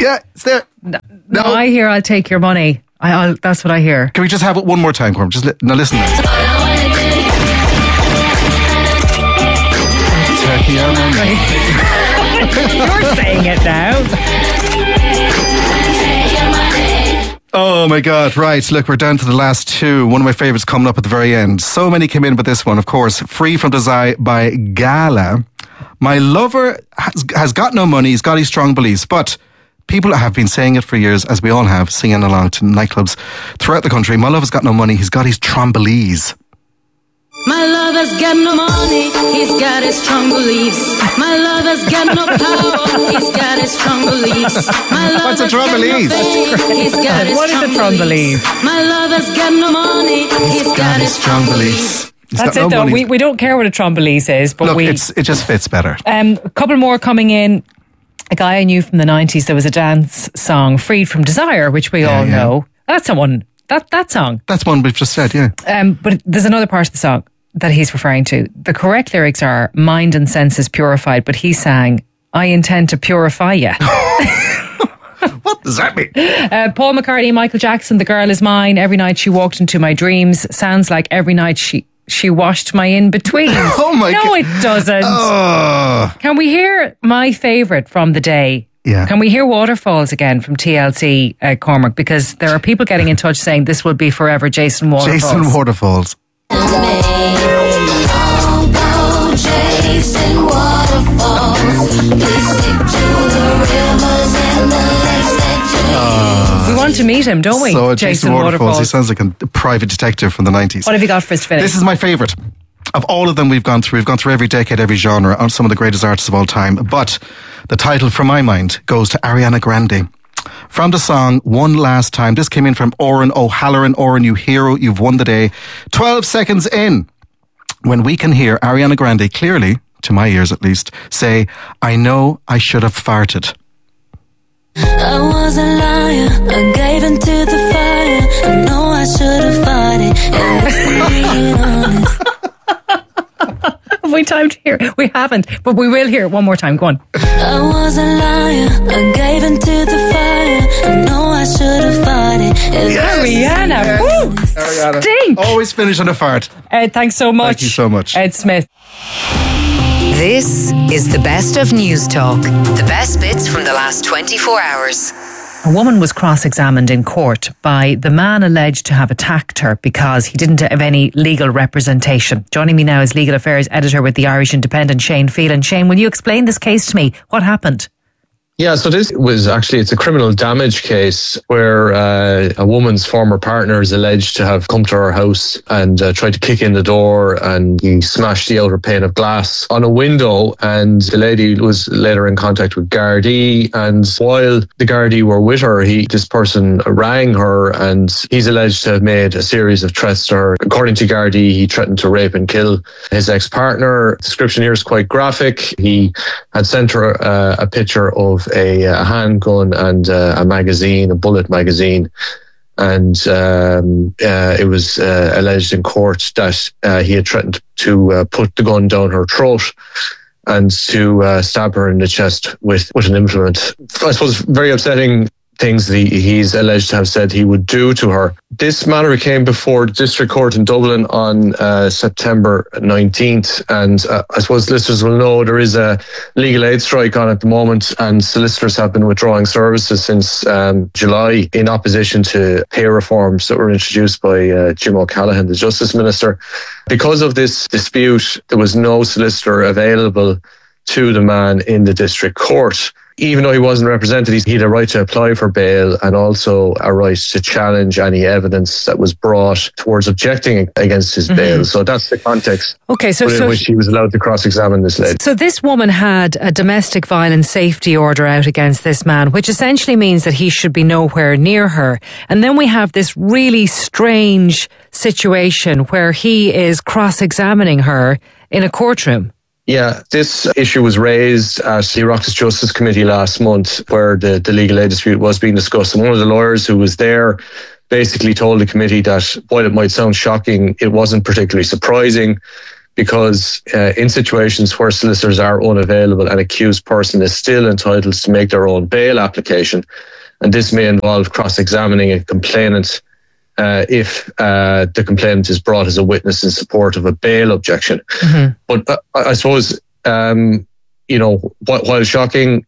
Yeah, it's there. No, I hear I'll take your money. That's what I hear. Can we just have it one more time, Corm? Now listen to this. Turkey, You're saying it now. Oh my God, right. Look, we're down to the last two. One of my favourites coming up at the very end. So many came in, but this one, of course, Free from Desire by Gala. My lover has got no money, he's got his strong beliefs, but people have been saying it for years, as we all have, singing along to nightclubs throughout the country. My love has got no money, he's got his trombolese. My love has got no money, he's got his strong beliefs. My love has got no power, he's got his strong beliefs. My love What's a trombolese? What is a trombolese? My love has got no money, he's got his strong beliefs. That's it, though. We don't care what a trombolese is, but look, it just fits better. A couple more coming in. A guy I knew from the 90s, there was a dance song, Freed from Desire, which we all know. That's someone. That song. That's one we've just said, yeah. But there's another part of the song that he's referring to. The correct lyrics are, mind and senses purified, but he sang, I intend to purify you. What does that mean? Paul McCartney, Michael Jackson, The Girl Is Mine, Every Night She Walked Into My Dreams. Sounds like every night she washed my in-between. Oh my God. No, it doesn't. Oh. Can we hear my favourite from the day? Yeah. Can we hear Waterfalls again from TLC, Cormac? Because there are people getting in touch saying this will be forever Jason Waterfalls. Jason Waterfalls. Jason Waterfalls. Please stick to the rivers and the lakes that We want to meet him, don't we? So Jason Waterfalls. He sounds like a private detective from the 90s. What have you got for us to finish? This is my favourite. Of all of them we've gone through every decade, every genre, on some of the greatest artists of all time. But the title, from my mind, goes to Ariana Grande. From the song One Last Time. This came in from Oren O'Halloran. Oren, you hero, you've won the day. 12 seconds in, when we can hear Ariana Grande clearly, to my ears at least, say, I know I should have farted. I was a liar, I gave into the fire. I know I should have fought it. Being honest. Have we time to hear it? We haven't, but we will hear it one more time. Go on. I was a liar, I gave into the fire. I know I should have fought it. Ariana, woo! Ariana. Stink. Always finish on a fart. Ed, thanks so much. Thank you so much. Ed Smith. This is the best of News Talk. The best bits from the last 24 hours. A woman was cross-examined in court by the man alleged to have attacked her because he didn't have any legal representation. Joining me now is Legal Affairs Editor with the Irish Independent, Shane Phelan. Shane, will you explain this case to me? What happened? Yeah, so this was actually, it's a criminal damage case where a woman's former partner is alleged to have come to her house and tried to kick in the door, and he smashed the outer pane of glass on a window, and the lady was later in contact with Gardaí, and while the Gardaí were with her, this person rang her, and he's alleged to have made a series of threats to her. According to Gardaí, he threatened to rape and kill his ex-partner. The description here is quite graphic. He had sent her a picture of a handgun and a magazine, a bullet magazine, and it was alleged in court that he had threatened to put the gun down her throat and to stab her in the chest with an implement. I suppose very upsetting things that he's alleged to have said he would do to her. This matter came before the District Court in Dublin on September 19th, and I suppose listeners will know there is a legal aid strike on at the moment, and solicitors have been withdrawing services since July in opposition to pay reforms that were introduced by Jim O'Callaghan, the Justice Minister. Because of this dispute, there was no solicitor available to the man in the District Court. Even though he wasn't represented, he had a right to apply for bail and also a right to challenge any evidence that was brought towards objecting against his bail. So that's the context in which he was allowed to cross-examine this lady. So this woman had a domestic violence safety order out against this man, which essentially means that he should be nowhere near her. And then we have this really strange situation where he is cross-examining her in a courtroom. Yeah, this issue was raised at the Oireachtas Justice Committee last month, where the legal aid dispute was being discussed. And one of the lawyers who was there basically told the committee that while it might sound shocking, it wasn't particularly surprising, because in situations where solicitors are unavailable, an accused person is still entitled to make their own bail application. And this may involve cross-examining a complainant if the complainant is brought as a witness in support of a bail objection. Mm-hmm. But I suppose, while shocking,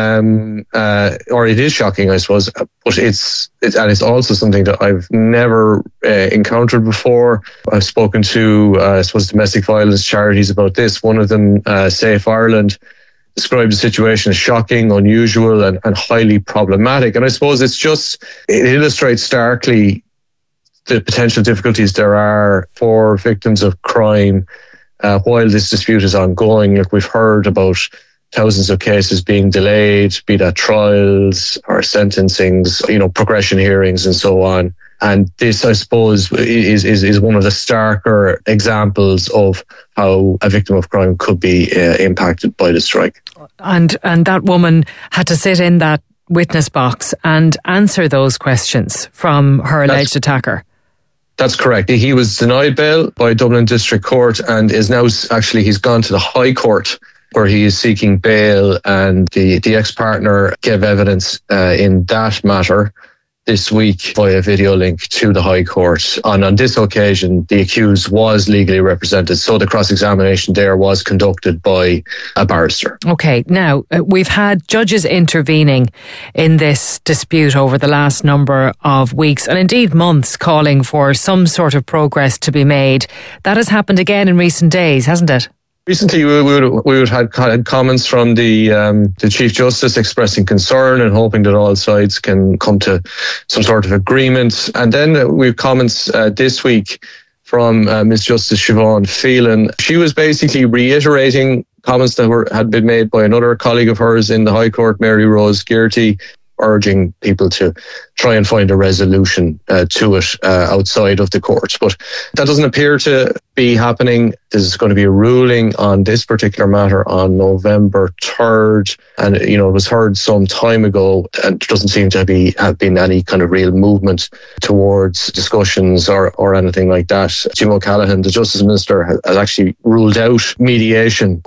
or it is shocking, I suppose, but it's also something that I've never encountered before. I've spoken to, domestic violence charities about this. One of them, Safe Ireland, described the situation as shocking, unusual, and highly problematic. And I suppose it illustrates starkly the potential difficulties there are for victims of crime while this dispute is ongoing. Like, we've heard about thousands of cases being delayed, be that trials or sentencings, progression hearings and so on. And this, I suppose, is one of the starker examples of how a victim of crime could be impacted by the strike. And that woman had to sit in that witness box and answer those questions from her alleged attacker. That's correct. He was denied bail by Dublin District Court and is now he's gone to the High Court, where he is seeking bail, and the ex-partner gave evidence in that matter this week via video link to the High Court. And on this occasion, the accused was legally represented, so the cross-examination there was conducted by a barrister. Okay, now, we've had judges intervening in this dispute over the last number of weeks, and indeed months, calling for some sort of progress to be made. That has happened again in recent days, hasn't it? Recently, we would have had comments from the Chief Justice expressing concern and hoping that all sides can come to some sort of agreement. And then we have comments this week from Ms. Justice Siobhan Phelan. She was basically reiterating comments that had been made by another colleague of hers in the High Court, Mary Rose Gearty, urging people to try and find a resolution to it outside of the court. But that doesn't appear to be happening. There's going to be a ruling on this particular matter on November 3rd. And, it was heard some time ago, and there doesn't seem to have been any kind of real movement towards discussions or anything like that. Jim O'Callaghan, the Justice Minister, has actually ruled out mediation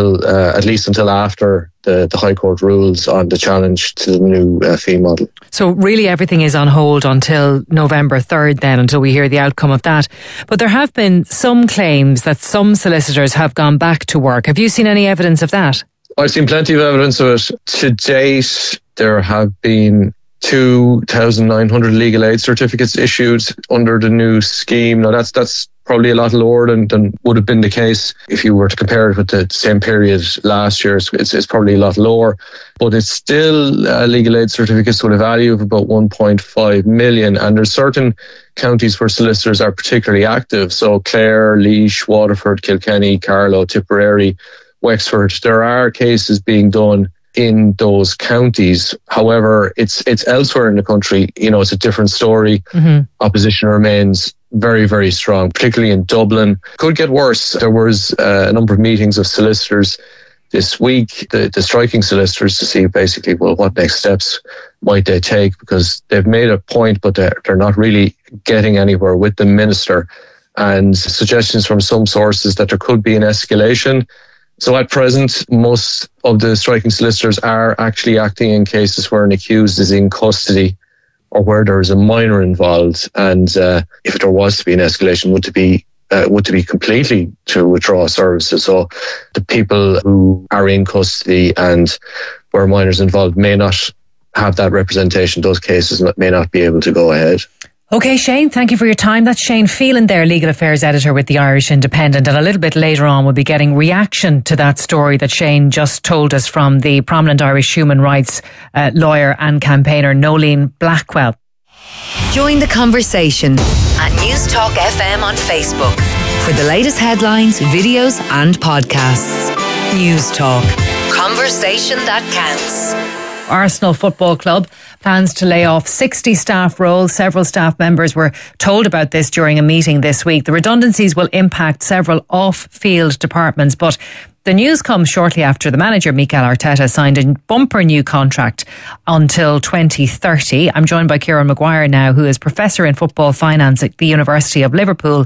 at least until after the High Court rules on the challenge to the new fee model. So really everything is on hold until November 3rd then, until we hear the outcome of that. But there have been some claims that some solicitors have gone back to work. Have you seen any evidence of that? I've seen plenty of evidence of it. To date, there have been 2,900 legal aid certificates issued under the new scheme. Now that's probably a lot lower than would have been the case if you were to compare it with the same period last year. It's probably a lot lower, but it's still legal aid certificates with a value of about 1.5 million. And there's certain counties where solicitors are particularly active. So Clare, Laois, Waterford, Kilkenny, Carlow, Tipperary, Wexford. There are cases being done in those counties. However, it's elsewhere in the country. It's a different story. Mm-hmm. Opposition remains very, very strong, particularly in Dublin. Could get worse. There was a number of meetings of solicitors this week, the striking solicitors, to see basically, what next steps might they take, because they've made a point, but they're not really getting anywhere with the minister. And suggestions from some sources that there could be an escalation. So at present, most of the striking solicitors are actually acting in cases where an accused is in custody or where there is a minor involved. And if there was to be an escalation, would to be completely to withdraw services. So the people who are in custody and where minors involved may not have that representation. Those cases may not be able to go ahead. Okay, Shane, thank you for your time. That's Shane Phelan there, Legal Affairs Editor with the Irish Independent. And a little bit later on, we'll be getting reaction to that story that Shane just told us from the prominent Irish human rights lawyer and campaigner Nolene Blackwell. Join the conversation at News Talk FM on Facebook for the latest headlines, videos and podcasts. News Talk. Conversation that counts. Arsenal Football Club plans to lay off 60 staff roles. Several staff members were told about this during a meeting this week. The redundancies will impact several off-field departments, but the news comes shortly after the manager, Mikel Arteta, signed a bumper new contract until 2030. I'm joined by Kieran Maguire now, who is Professor in Football Finance at the University of Liverpool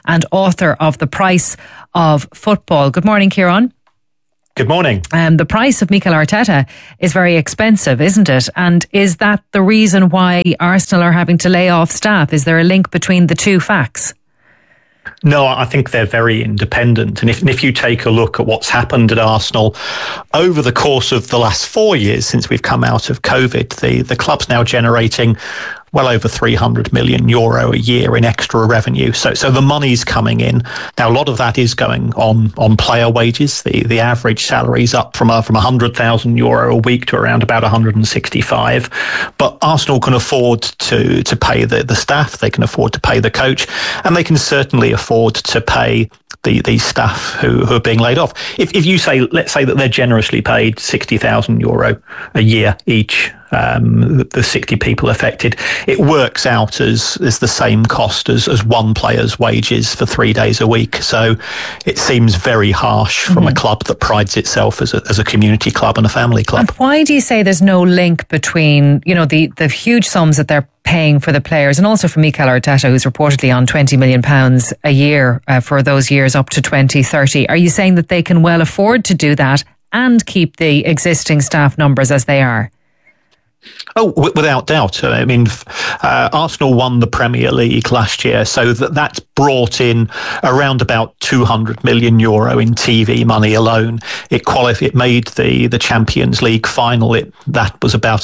and author of The Price of Football. Good morning, Kieran. Good morning. The price of Mikel Arteta is very expensive, isn't it? And is that the reason why Arsenal are having to lay off staff? Is there a link between the two facts? No, I think they're very independent. And if you take a look at what's happened at Arsenal over the course of the last 4 years since we've come out of COVID, the club's now generating well over €300 million a year in extra revenue. So the money's coming in. Now, a lot of that is going on player wages. The average salary is up from €100,000 a week to around about 165. But Arsenal can afford to pay the staff. They can afford to pay the coach, and they can certainly afford to pay the staff who are being laid off. If you say, let's say that they're generously paid €60,000 a year each, the 60 people affected, it works out as the same cost as one player's wages for 3 days a week. So it seems very harsh from a club that prides itself as a community club and a family club. And why do you say there's no link between, the huge sums that they're paying for the players and also for Mikel Arteta, who's reportedly on £20 million a year for those years up to 2030? Are you saying that they can well afford to do that and keep the existing staff numbers as they are? Oh, without doubt. I mean, Arsenal won the Premier League last year, so that's brought in around about €200 million in TV money alone. It made the Champions League final. That was about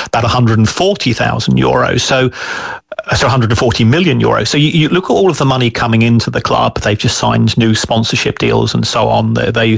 €140,000. So 140 million euros. So you look at all of the money coming into the club. They've just signed new sponsorship deals and so on. They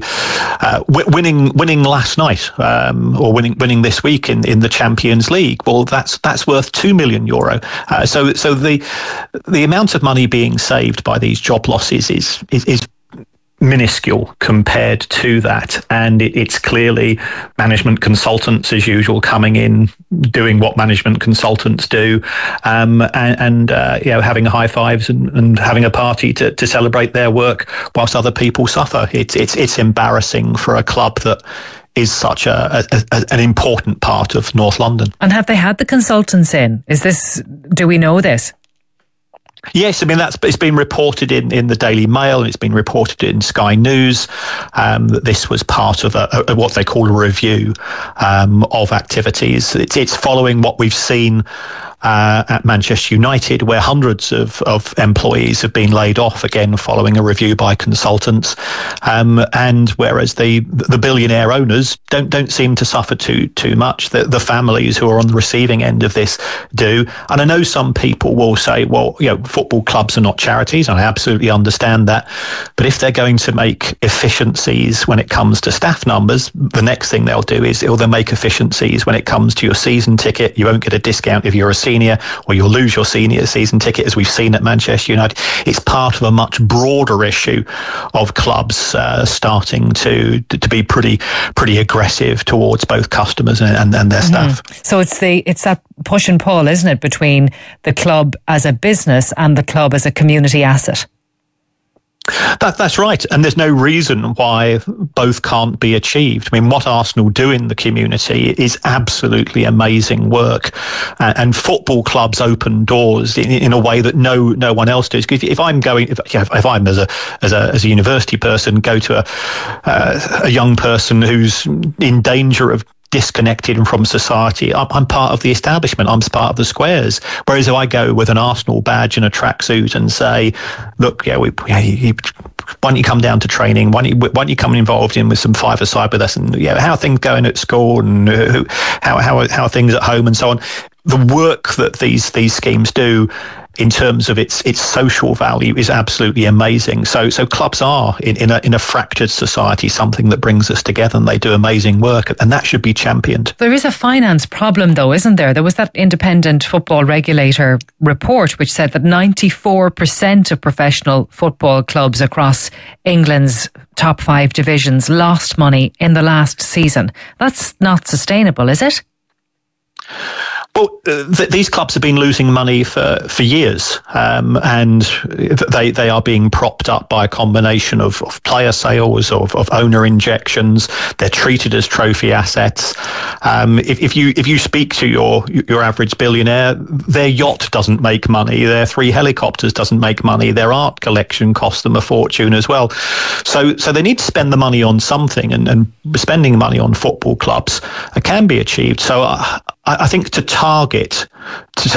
winning last night or winning this week in the Champions League. Well, that's worth €2 million. So the amount of money being saved by these job losses is minuscule compared to that, and it's clearly management consultants as usual coming in doing what management consultants do, and having high fives and having a party to celebrate their work whilst other people suffer. It's embarrassing for a club that is such an important part of North London. And have they had the consultants in? Do we know this? Yes, I mean it's been reported in the Daily Mail, and it's been reported in Sky News that this was part of what they call a review of activities. It's following what we've seen at Manchester United, where hundreds of employees have been laid off, again following a review by consultants, and whereas the billionaire owners don't seem to suffer too much, the families who are on the receiving end of this do. And I know some people will say, well, football clubs are not charities, and I absolutely understand that, but if they're going to make efficiencies when it comes to staff numbers, the next thing they'll do is they'll make efficiencies when it comes to your season ticket. You won't get a discount if you're a senior, or you'll lose your senior season ticket, as we've seen at Manchester United. It's part of a much broader issue of clubs starting to be pretty aggressive towards both customers and their staff. So it's that push and pull, isn't it, between the club as a business and the club as a community asset? That's right, and there's no reason why both can't be achieved. I mean, what Arsenal do in the community is absolutely amazing work, and football clubs open doors in a way that no one else does. Because if I'm as a university person go to a young person who's in danger of disconnected from society, I'm part of the establishment, I'm part of the squares. Whereas if I go with an Arsenal badge and a tracksuit and say, look, why don't you come down to training, why don't you come involved in with some five-a-side with us, and how are things going at school, and how are things at home, and so on. The work that these schemes do in terms of its social value is absolutely amazing. So clubs are in a fractured society something that brings us together, and they do amazing work, and that should be championed. There is a finance problem though, isn't there? There was that independent football regulator report which said that 94% of professional football clubs across England's top 5 divisions lost money in the last season. That's not sustainable, is it? Well, these clubs have been losing money for years, and they are being propped up by a combination of player sales, of owner injections. They're treated as trophy assets. If you speak to your average billionaire, their yacht doesn't make money. Their 3 helicopters doesn't make money. Their art collection costs them a fortune as well. So they need to spend the money on something, and spending money on football clubs can be achieved. So I think to target